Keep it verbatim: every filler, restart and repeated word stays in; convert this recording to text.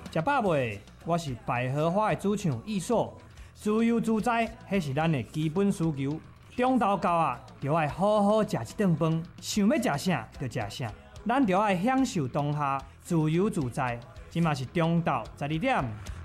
食饱未？我是百合花的主唱艺硕，自由自在，迄是咱的基本需求。中昼到啊，就爱好好食一顿饭，想要食啥就食啥，咱就爱享受当下，自由自在。即嘛是中昼十二点。